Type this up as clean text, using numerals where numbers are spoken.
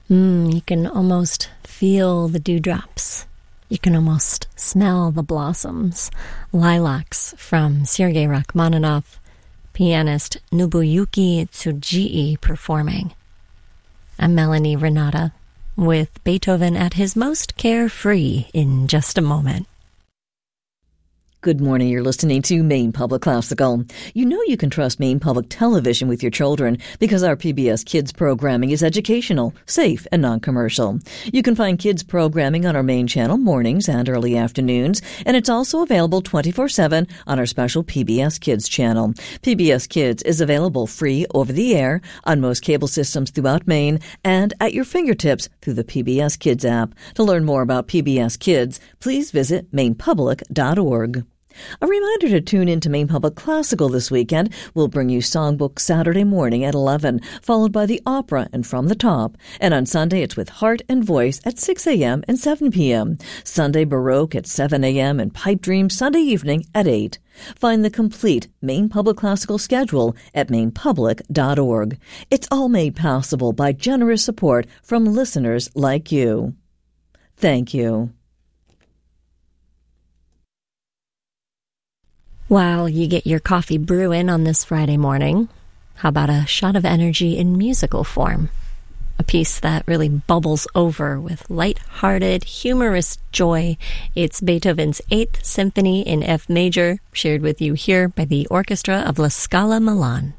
You can almost feel the dewdrops. You can almost smell the blossoms. Lilacs from Sergei Rachmaninoff, pianist Nobuyuki Tsujiii performing. I'm Melanie Renata with Beethoven at his most carefree in just a moment. Good morning. You're listening to Maine Public Classical. You know you can trust Maine Public Television with your children because our PBS Kids programming is educational, safe, and non-commercial. You can find kids programming on our main channel mornings and early afternoons, and it's also available 24/7 on our special PBS Kids channel. PBS Kids is available free over the air on most cable systems throughout Maine and at your fingertips through the PBS Kids app. To learn more about PBS Kids, please visit mainepublic.org. A reminder to tune in to Maine Public Classical this weekend. We'll bring you Songbook Saturday morning at 11, followed by the opera and From the Top. And on Sunday, it's with Heart and Voice at 6 a.m. and 7 p.m. Sunday Baroque at 7 a.m. and Pipe Dream Sunday evening at 8. Find the complete Maine Public Classical schedule at mainepublic.org. It's all made possible by generous support from listeners like you. Thank you. While you get your coffee brewing on this Friday morning, how about a shot of energy in musical form? A piece that really bubbles over with light-hearted, humorous joy. It's Beethoven's 8th Symphony in F major, shared with you here by the Orchestra of La Scala Milan.